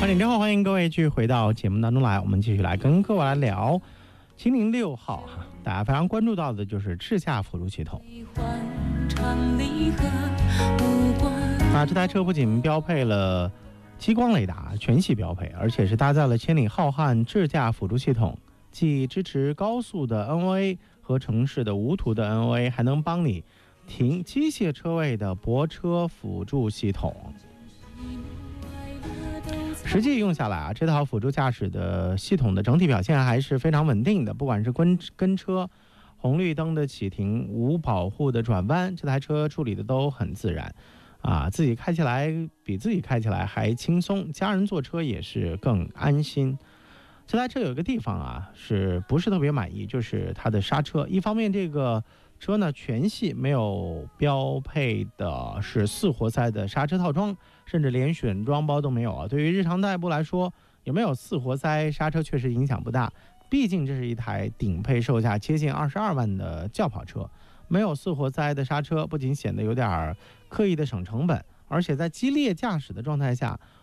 8点之后，欢迎各位继续回到节目当中来，我们继续来跟各位来聊706号大家非常关注到的就是智驾辅助系统。这台车不仅标配了激光雷达，全系标配，而且是搭载了千里浩瀚智驾辅助系统，既支持高速的 NOA 和城市的无图的 NOA， 还能帮你停机械车位的泊车辅助系统。实际用下来这套辅助驾驶的系统的整体表现还是非常稳定的，不管是跟车、红绿灯的启停、无保护的转弯，这台车处理的都很自然自己开起来比自己开起来还轻松，家人坐车也是更安心。这台车有一个地方是不是特别满意，就是它的刹车。一方面这个车呢全系没有标配的是4活塞的刹车套装，甚至连选装包都没有对于日常代步来说，有没有4活塞刹车确实影响不大，毕竟这是一台顶配售价接近22万的轿跑车，没有4活塞的刹车不仅显得有点刻意的省成本，而且在激烈驾驶的状态下，